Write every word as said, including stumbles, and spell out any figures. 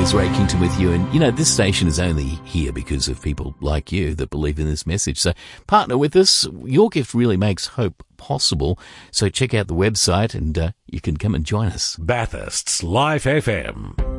It's Ray Kington with you. And, you know, this station is only here because of people like you that believe in this message. So partner with us. Your gift really makes hope possible. So check out the website and uh, you can come and join us. Bathurst's Life F M.